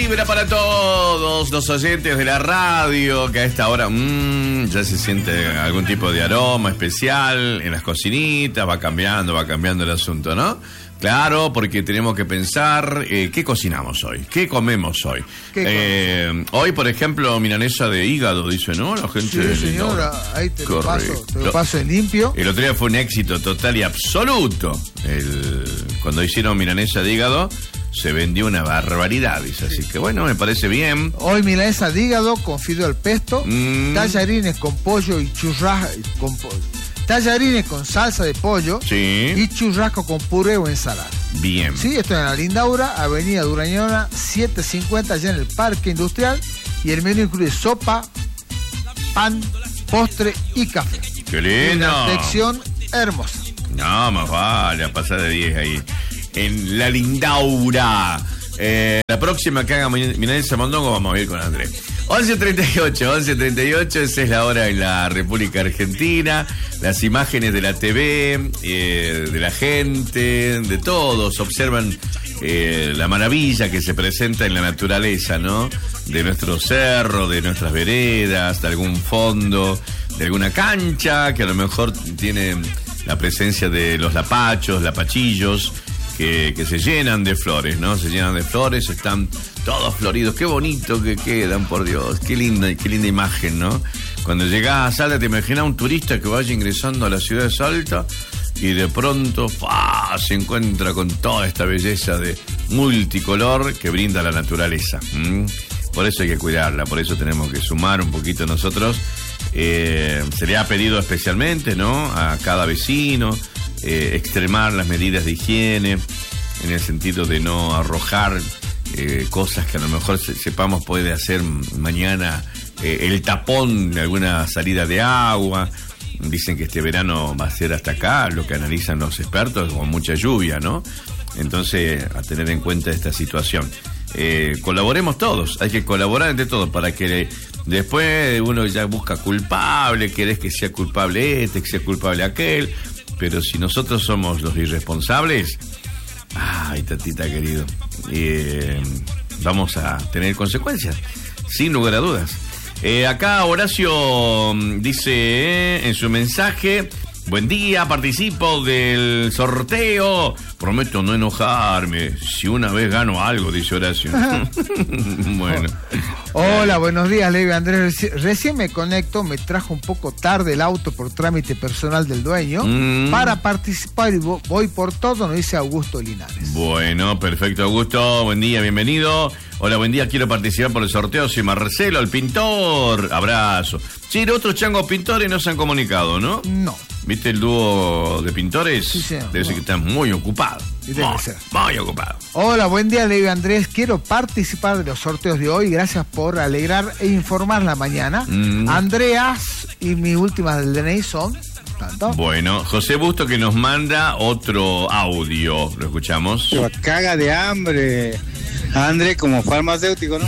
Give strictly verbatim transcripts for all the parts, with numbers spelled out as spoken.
vibra para todos los oyentes de la radio, que a esta hora mmm, ya se siente algún tipo de aroma especial en las cocinitas, va cambiando, va cambiando el asunto, ¿no? Claro, porque tenemos que pensar eh, qué cocinamos hoy, qué comemos hoy. ¿Qué eh, hoy, por ejemplo, milanesa de hígado, dice, ¿no? La gente. Sí, señora, ahí te lo paso, te lo paso en limpio. El otro día fue un éxito total y absoluto. El, cuando hicieron milanesa de hígado, se vendió una barbaridad, dice. Así que bueno, me parece bien. Hoy milanesa de hígado con fideo al pesto, mm. tallarines con pollo y churrasco con pollo. Tallarines con salsa de pollo, sí, y churrasco con puré o ensalada. Bien. Sí, esto en la Lindaura, Avenida Durañona, setecientos cincuenta, allá en el Parque Industrial. Y el menú incluye sopa, pan, postre y café. ¡Qué lindo! Una sección hermosa. No, más vale, a pasar de diez ahí. En la Lindaura. Eh, la próxima que haga milanesa mondongo vamos a ir con Andrés. once treinta y ocho, once treinta y ocho, esa es la hora en la República Argentina. Las imágenes de la T V, eh, de la gente, de todos, observan eh, la maravilla que se presenta en la naturaleza, ¿no? De nuestro cerro, de nuestras veredas, de algún fondo, de alguna cancha que a lo mejor tiene la presencia de los lapachos, lapachillos, Que, que se llenan de flores, ¿no? Se llenan de flores, están todos floridos. Qué bonito que quedan, por Dios. Qué linda, qué linda imagen, ¿no? Cuando llegás a Salta, te imaginas un turista que vaya ingresando a la ciudad de Salta y de pronto ¡pah!, se encuentra con toda esta belleza de multicolor que brinda la naturaleza. ¿Mm? Por eso hay que cuidarla, por eso tenemos que sumar un poquito nosotros. Eh, se le ha pedido especialmente, ¿no?, a cada vecino Eh, extremar las medidas de higiene en el sentido de no arrojar eh, cosas que a lo mejor se, sepamos puede hacer mañana eh, el tapón de alguna salida de agua. Dicen que este verano va a ser hasta acá, lo que analizan los expertos, con mucha lluvia, ¿no? Entonces, a tener en cuenta esta situación. Eh, colaboremos todos, hay que colaborar entre todos para que después uno ya busca culpable, querés que sea culpable este, que sea culpable aquel. Pero si nosotros somos los irresponsables, ay, tatita querido, eh, vamos a tener consecuencias, sin lugar a dudas. Eh, acá Horacio dice eh, en su mensaje: buen día, participo del sorteo. Prometo no enojarme si una vez gano algo, dice Horacio. Bueno. Hola, buenos días, Levi Andrés. Reci- recién me conecto, me trajo un poco tarde el auto por trámite personal del dueño. Mm. Para participar y voy por todo, nos dice Augusto Linares. Bueno, perfecto, Augusto. Buen día, bienvenido. Hola, buen día, quiero participar por el sorteo. Soy Marcelo, el pintor. Abrazo. Sí, los otros changos pintores no se han comunicado, ¿no? No. ¿Viste el dúo de pintores? Sí, sí. Debe ser que están muy ocupados. Debe muy, ser. muy ocupados. Hola, buen día, Levi Andrés. Quiero participar de los sorteos de hoy. Gracias por alegrar e informar la mañana. Mm. Andreas y mi última del D N I son... ¿Tanto? Bueno, José Busto que nos manda otro audio. ¿Lo escuchamos? Caga de hambre. André como farmacéutico, ¿no?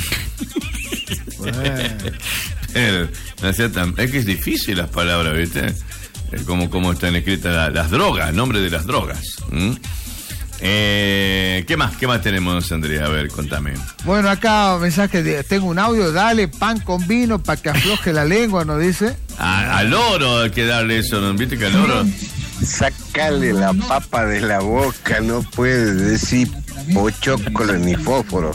Bueno. No sea tan... Es que es difícil las palabras, ¿viste? Como, como están escritas la, las drogas, nombre de las drogas. ¿Mm? Eh, ¿Qué más? ¿Qué más tenemos, Andrea? A ver, contame. Bueno, acá mensaje de, tengo un audio, dale pan con vino para que afloje la lengua, nos dice. A, al loro hay que darle eso, ¿no? ¿Viste que al loro? Sácale la papa de la boca, no puedes decir pochócolo ni fósforo.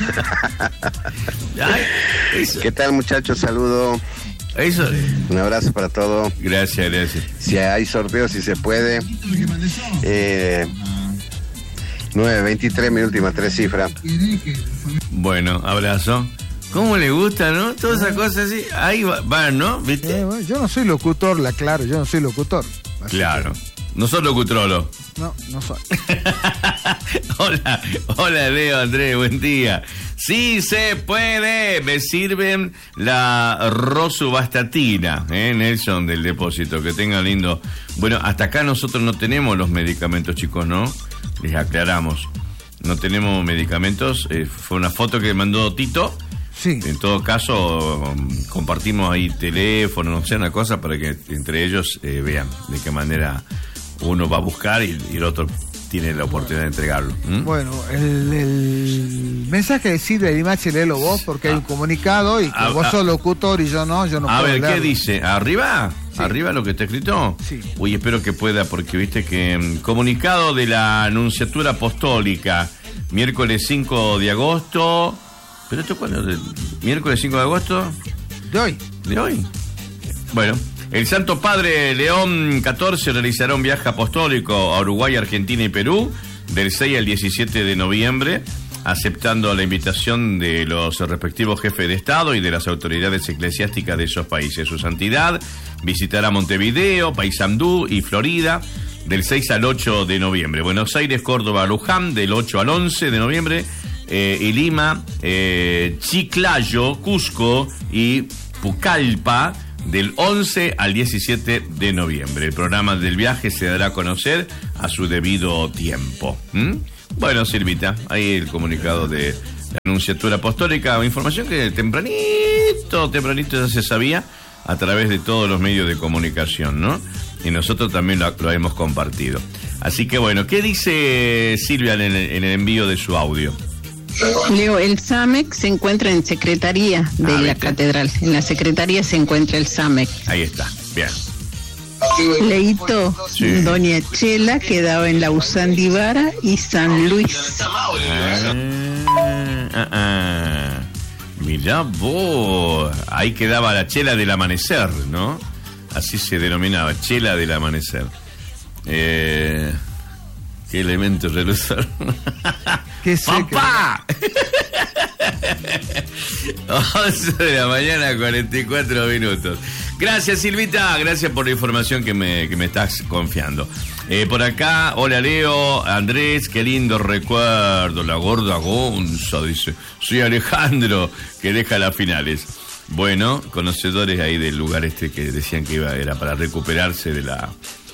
¿Qué tal, muchachos? Saludo. Eso. Un abrazo para todo. Gracias, gracias. Si hay sorteos, si se puede. Eh, nueve veintitrés, mi última tres cifras. Bueno, abrazo. ¿Cómo le gusta, no? Todas esas cosas así. Ahí van, va, ¿no? ¿Viste? Eh, bueno, yo no soy locutor, la claro, yo no soy locutor. Claro. No sos locutrolo. No, no soy. Hola, hola Leo, Andrés, buen día. Sí se puede, me sirven la rosuvastatina, ¿eh? Nelson del depósito, que tengan lindo. Bueno, hasta acá nosotros no tenemos los medicamentos, chicos, ¿no? Les aclaramos. No tenemos medicamentos, eh, fue una foto que mandó Tito. Sí. En todo caso, compartimos ahí teléfono, no sé, una cosa para que entre ellos eh, vean de qué manera uno va a buscar y, y el otro tiene la oportunidad de entregarlo. ¿Mm? Bueno, el, el mensaje de Silvia Limache, léelo vos, porque hay un comunicado y como vos sos locutor y yo no, yo no a puedo ver, leerlo. ¿qué dice? ¿Arriba? Sí. ¿Arriba lo que está escrito? Sí. Uy, espero que pueda, porque viste que um, comunicado de la Anunciatura Apostólica, miércoles cinco de agosto. ¿Pero esto cuándo? ¿Miércoles cinco de agosto? De hoy. ¿De hoy? Bueno, el Santo Padre León catorce realizará un viaje apostólico a Uruguay, Argentina y Perú del seis al diecisiete de noviembre, aceptando la invitación de los respectivos jefes de Estado y de las autoridades eclesiásticas de esos países. Su santidad visitará Montevideo, Paysandú y Florida del seis al ocho de noviembre. Buenos Aires, Córdoba, Luján del ocho al once de noviembre. Eh, y Lima, eh, Chiclayo, Cusco y Pucallpa del once al diecisiete de noviembre. El programa del viaje se dará a conocer a su debido tiempo. ¿Mm? Bueno, Silvita, ahí el comunicado de la Anunciatura Apostólica, información que tempranito, tempranito ya se sabía a través de todos los medios de comunicación, ¿no? Y nosotros también lo, lo hemos compartido. Así que bueno, ¿qué dice Silvia en el, en el envío de su audio? Leo, el SAMEC se encuentra en Secretaría de ah, la ¿viste? Catedral. En la Secretaría se encuentra el SAMEC. Ahí está, bien. Leito, Sí. Doña Chela quedaba en la Usandivara y San Luis. Ah, ah, ah. Mirá vos, ahí quedaba la chela del amanecer, ¿no? Así se denominaba, chela del amanecer. Eh, ¿Qué elementos reluzaron? ¿Qué sé ¡Papá! once de la mañana, cuarenta y cuatro minutos. Gracias, Silvita, gracias por la información que me, que me estás confiando. Eh, por acá, hola Leo, Andrés, qué lindo recuerdo, la gorda Gonza, dice, soy Alejandro, que deja las finales. Bueno, conocedores ahí del lugar este que decían que iba, era para recuperarse de la...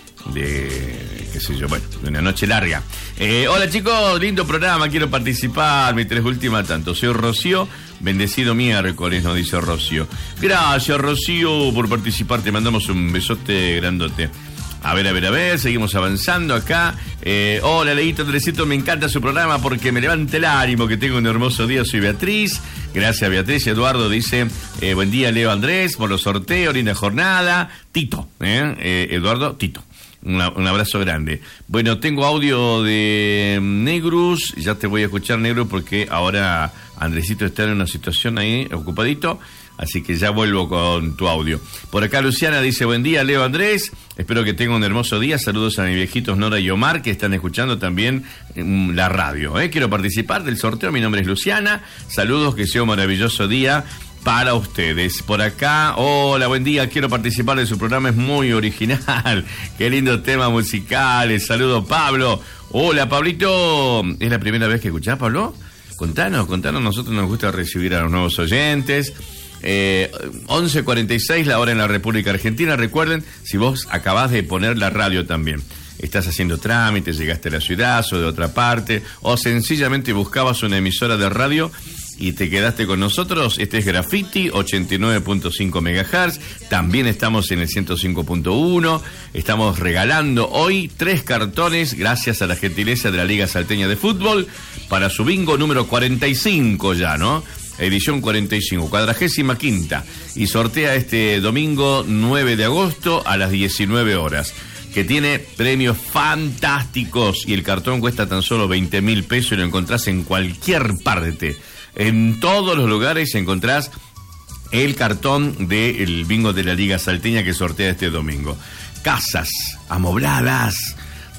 de, qué sé yo, bueno, de una noche larga. Eh, hola chicos, lindo programa, quiero participar, mi tres últimas tanto. Soy Rocío, bendecido miércoles, nos dice Rocío. Gracias Rocío por participar, te mandamos un besote grandote. A ver, a ver, a ver, seguimos avanzando acá. Eh, hola, Leito, Andresito, me encanta su programa porque me levanta el ánimo, que tengo un hermoso día, soy Beatriz. Gracias, Beatriz. Eduardo dice, eh, buen día, Leo, Andrés, por los sorteos, linda jornada. Tito, eh, eh, Eduardo, Tito. Una, un abrazo grande. Bueno, tengo audio de Negrus, ya te voy a escuchar, Negro, porque ahora Andresito está en una situación ahí, ocupadito. Así que ya vuelvo con tu audio. Por acá Luciana dice, buen día Leo, Andrés, espero que tenga un hermoso día, saludos a mis viejitos Nora y Omar que están escuchando también um, la radio, ¿eh? Quiero participar del sorteo, mi nombre es Luciana, saludos, que sea un maravilloso día para ustedes. Por acá, hola, buen día, quiero participar de su programa, es muy original, qué lindo tema musical, saludo Pablo. Hola Pablito, ¿es la primera vez que escuchás, Pablo? Contanos, contanos, nosotros nos gusta recibir a los nuevos oyentes. Eh, once cuarenta y seis la hora en la República Argentina. Recuerden, si vos acabás de poner la radio también, estás haciendo trámites, llegaste a la ciudad o de otra parte, o sencillamente buscabas una emisora de radio y te quedaste con nosotros, este es Graffiti ochenta y nueve punto cinco megahertz, también estamos en el ciento cinco punto uno, estamos regalando hoy tres cartones gracias a la gentileza de la Liga Salteña de Fútbol para su bingo número cuarenta y cinco ya, ¿no? Edición cuarenta y cinco, cuadragésima quinta, y sortea este domingo nueve de agosto a las diecinueve horas, que tiene premios fantásticos y el cartón cuesta tan solo veinte mil pesos y lo encontrás en cualquier parte. En todos los lugares encontrás el cartón del bingo de la Liga Salteña que sortea este domingo. Casas amobladas,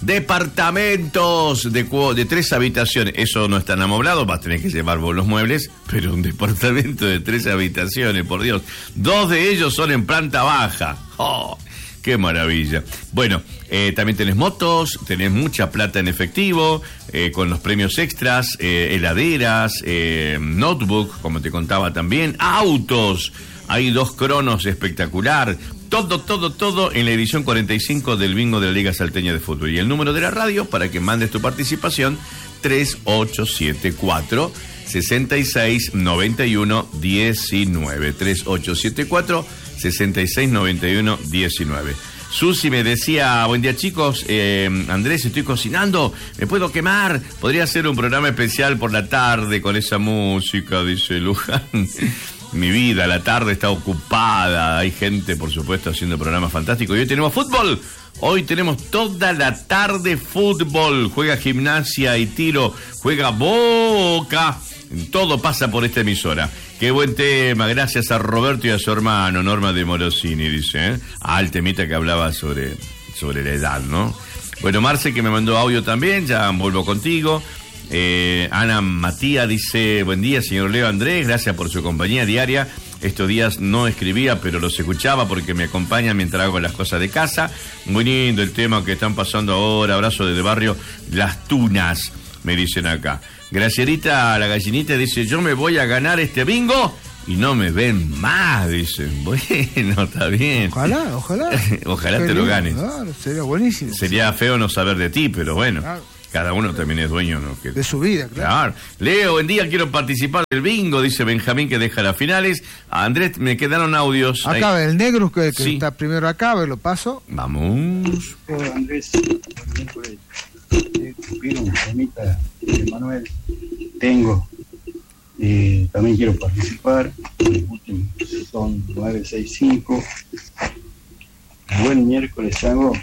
departamentos de, de tres habitaciones, eso no es tan amoblado, vas a tener que llevar vos los muebles, pero un departamento de tres habitaciones, por Dios, dos de ellos son en planta baja. ¡Oh! ¡Qué maravilla! Bueno, eh, también tenés motos, tenés mucha plata en efectivo, eh, con los premios extras, eh, heladeras, eh, notebook, como te contaba también, autos, hay dos cronos espectacular. Todo, todo, todo en la edición cuarenta y cinco del bingo de la Liga Salteña de Fútbol. Y el número de la radio para que mandes tu participación, tres ocho siete cuatro, seis seis nueve uno uno nueve. tres ocho siete cuatro, seis seis nueve uno uno nueve. Susi me decía, buen día chicos, eh, Andrés, estoy cocinando, me puedo quemar, podría hacer un programa especial por la tarde con esa música, dice Luján. Mi vida, la tarde está ocupada, hay gente, por supuesto, haciendo programas fantásticos. Y hoy tenemos fútbol, hoy tenemos toda la tarde fútbol. Juega Gimnasia y Tiro, juega Boca. Todo pasa por esta emisora. Qué buen tema, gracias a Roberto y a su hermano, Norma de Morosini, dice. ¿eh? Ah, el temita que hablaba sobre, sobre la edad, ¿no? Bueno, Marce, que me mandó audio también, ya vuelvo contigo. Eh, Ana Matías dice, buen día señor Leo Andrés, gracias por su compañía diaria. Estos días no escribía, pero los escuchaba porque me acompaña mientras hago las cosas de casa. Muy lindo el tema que están pasando ahora. Abrazo desde el barrio Las Tunas, me dicen acá. Gracierita, la gallinita, dice, yo me voy a ganar este bingo y no me ven más, dicen. Bueno, está bien. Ojalá, ojalá. Ojalá te lo ganes. Claro, sería buenísimo. Sería feo no saber de ti, pero bueno. Claro. Cada uno también es dueño, ¿no? Que... de su vida, claro. claro. Leo, buen día, quiero participar del bingo, dice Benjamín, que deja las finales. A Andrés, me quedaron audios. Acá, ahí. El negro que, que sí. está primero acá, lo paso. Vamos. Hola Andrés, pido un temita de Manuel. Tengo. Eh, también quiero participar. Los últimos son nueve seis cinco. Buen miércoles hago.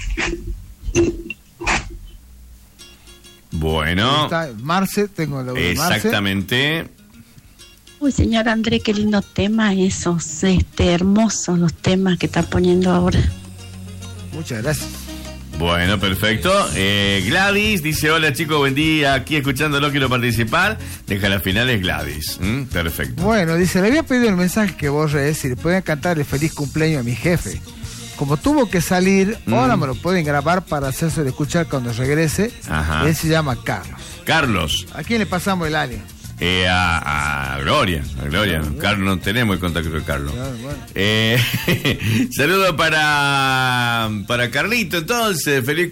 Bueno. Está Marce, tengo el audio de Marce. Exactamente. Uy, señor Andrés, qué lindo tema esos, este, hermosos los temas que está poniendo ahora. Muchas gracias. Bueno, perfecto. Eh, Gladys dice, hola chicos, buen día, aquí escuchándolo, quiero participar. Deja las finales Gladys. ¿Mm? Perfecto. Bueno, dice, le había pedido el mensaje que borré, si le pueden cantar el feliz cumpleaños a mi jefe. Como tuvo que salir, mm. ahora me lo pueden grabar para hacerse escuchar cuando regrese. Ajá. Él se llama Carlos. Carlos. ¿A quién le pasamos el año? Eh, a, a Gloria, a Gloria. Claro, Carlos, no tenemos el contacto de Carlos. Claro, bueno. eh, saludo para, para Carlito, entonces. Feliz